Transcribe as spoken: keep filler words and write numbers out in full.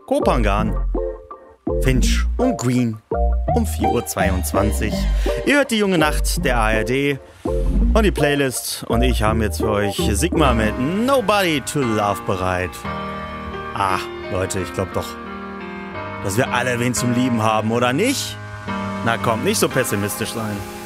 Kopangan, Finch und Green um vier Uhr zweiundzwanzig. Ihr hört die junge Nacht der A R D und die Playlist und ich haben jetzt für euch Sigma mit Nobody to Love bereit. Ah, Leute, ich glaube doch, dass wir alle wen zum Lieben haben, oder nicht? Na komm, nicht so pessimistisch sein.